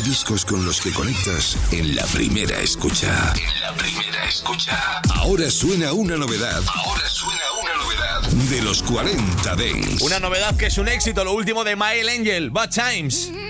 discos con los que conectas en la primera escucha. Ahora suena una novedad. De los 40 Dance. Una novedad que es un éxito, lo último de Miles Angel, Bad Times.